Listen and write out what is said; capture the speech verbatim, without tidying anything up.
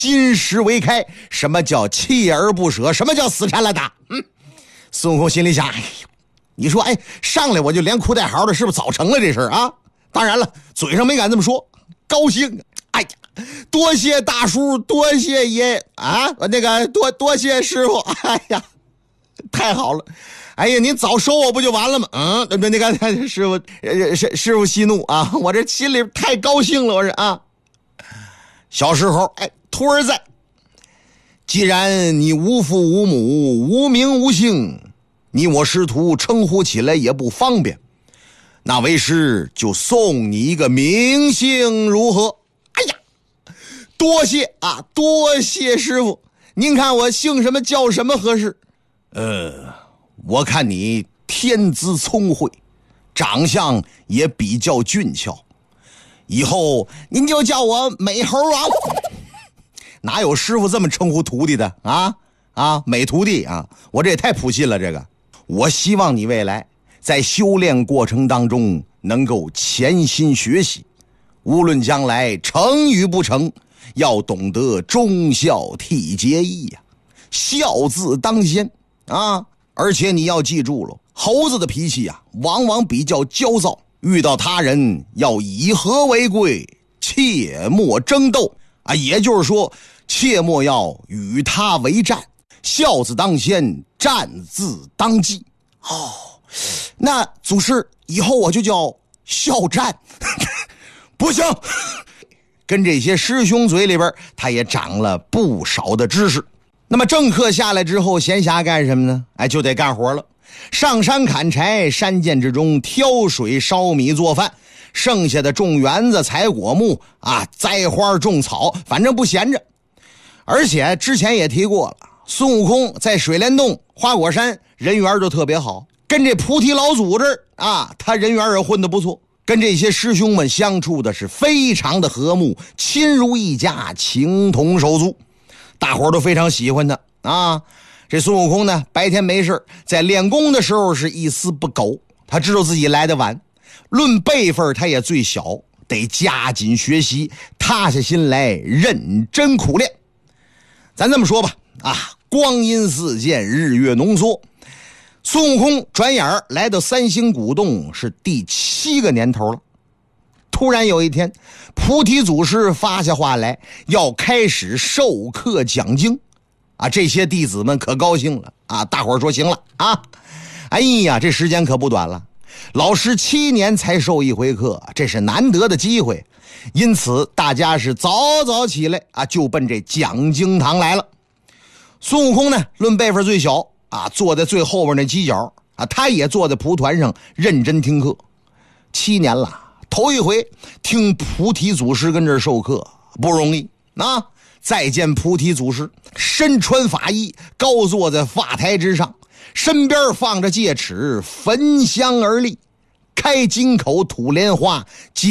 金石为开，什么叫锲而不舍，什么叫死缠烂打。嗯，孙悟空心里想，哎呦，你说哎，上来我就连裤带好的，是不是早成了这事儿啊？当然了，嘴上没敢这么说，高兴。哎呀，多谢大叔，多谢爷爷啊，那个多多谢师傅。哎呀，太好了。哎呀，您早收我不就完了吗？嗯，那个师傅，师师傅息怒啊！我这心里太高兴了，我说啊。小时候，哎，徒儿在，既然你无父无母，无名无姓，你我师徒称呼起来也不方便，那为师就送你一个名姓，如何？哎呀，多谢啊，多谢师傅！您看我姓什么叫什么合适？呃。我看你天资聪慧，长相也比较俊俏，以后您就叫我美猴王。哪有师傅这么称呼徒弟的啊啊，美徒弟啊，我这也太普信了。这个我希望你未来在修炼过程当中能够潜心学习，无论将来成与不成，要懂得忠孝悌节义呀、啊，孝字当先啊。而且你要记住了，猴子的脾气啊，往往比较焦躁，遇到他人要以和为贵，切莫争斗啊，也就是说，切莫要与他为战，孝字当先，战字当继。哦，那祖师以后我就叫孝战。不行。跟这些师兄嘴里边，他也长了不少的知识。那么正课下来之后，闲暇干什么呢？哎，就得干活了。上山砍柴，山涧之中挑水烧米做饭，剩下的种园子采果木啊，栽花种草，反正不闲着。而且之前也提过了，孙悟空在水帘洞花果山人缘就特别好，跟这菩提老祖这儿啊，他人缘也混得不错，跟这些师兄们相处的是非常的和睦，亲如一家，情同手足，大伙儿都非常喜欢他啊。这孙悟空呢，白天没事在练功的时候是一丝不苟，他知道自己来得晚，论辈分他也最小，得加紧学习，踏下心来认真苦练。咱这么说吧，啊，光阴似箭，日月浓缩，孙悟空转眼儿来到三星古洞是第七个年头了。突然有一天，菩提祖师发下话来，要开始授课讲经啊！这些弟子们可高兴了啊！大伙儿说行了啊！哎呀，这时间可不短了，老师七年才授一回课，这是难得的机会，因此大家是早早起来啊，就奔这讲经堂来了。孙悟空呢，论辈分最小啊，坐在最后边那犄角啊，他也坐在蒲团上认真听课。七年了，头一回听菩提祖师跟这儿授课，不容易啊！再见菩提祖师，身穿法衣，高坐在法台之上，身边放着戒尺，焚香而立，开金口吐莲花。